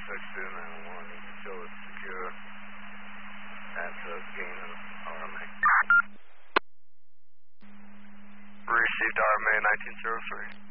911, you can show us secure at gain of RMA. Received RMA 1903.